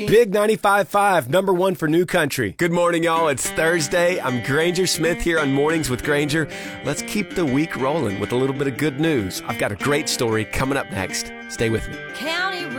Big 95.5, number one for new country. Good morning, y'all. It's Thursday. I'm Granger Smith here on Mornings with Granger. Let's keep the week rolling with a little bit of good news. I've got a great story coming up next. Stay with me.